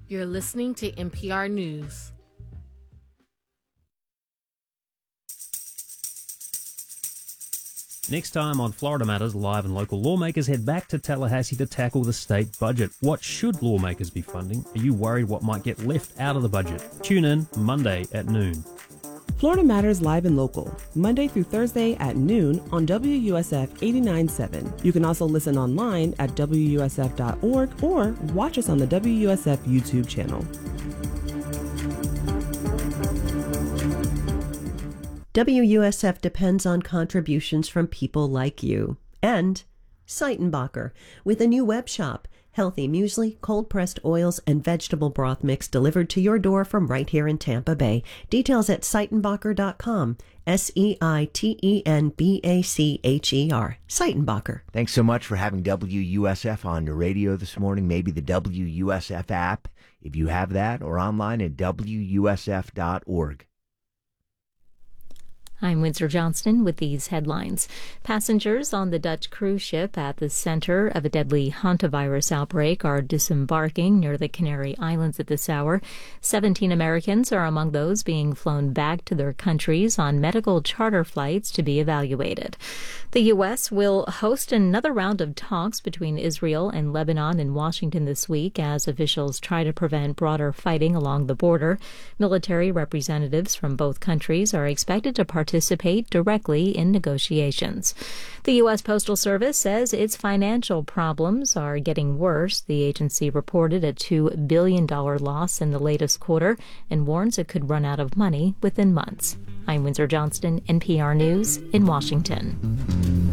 You're listening to NPR News. Next time on Florida Matters, live and local lawmakers head back to Tallahassee to tackle the state budget. What should lawmakers be funding? Are you worried what might get left out of the budget? Tune in Monday at noon. Florida Matters live and local, Monday through Thursday at noon on WUSF 89.7. You can also listen online at WUSF.org or watch us on the WUSF YouTube channel. WUSF depends on contributions from people like you. And Seitenbacher, with a new web shop. Healthy muesli, cold-pressed oils, and vegetable broth mix delivered to your door from right here in Tampa Bay. Details at Seitenbacher.com. Seitenbacher. Seitenbacher. Thanks so much for having WUSF on your radio this morning. Maybe the WUSF app, if you have that, or online at WUSF.org. I'm Windsor Johnston with these headlines. Passengers on the Dutch cruise ship at the center of a deadly hantavirus outbreak are disembarking near the Canary Islands at this hour. 17 Americans are among those being flown back to their countries on medical charter flights to be evaluated. The U.S. will host another round of talks between Israel and Lebanon in Washington this week as officials try to prevent broader fighting along the border. Military representatives from both countries are expected to participate directly in negotiations. The U.S. Postal Service says its financial problems are getting worse. The agency reported a $2 billion loss in the latest quarter and warns it could run out of money within months. I'm Windsor Johnston, NPR News in Washington.